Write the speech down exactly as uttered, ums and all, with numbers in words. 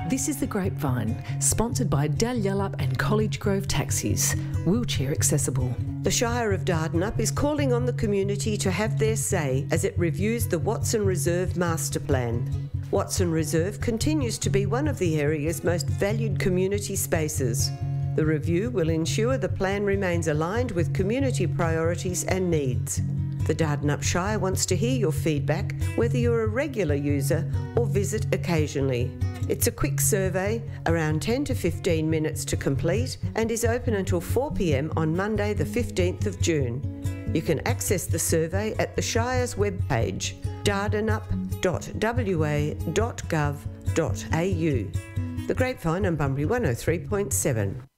This is The Grapevine, sponsored by Dalyellup and College Grove Taxis, wheelchair accessible. The Shire of Dardanup is calling on the community to have their say as it reviews the Watson Reserve Master Plan. Watson Reserve continues to be one of the area's most valued community spaces. The review will ensure the plan remains aligned with community priorities and needs. The Dardanup Shire wants to hear your feedback, whether you're a regular user or visit occasionally. It's a quick survey, around ten to fifteen minutes to complete, and is open until four p m on Monday the fifteenth of June. You can access the survey at the Shire's webpage, dardanup dot w a dot gov dot a u. The Grapevine on Bunbury one oh three point seven.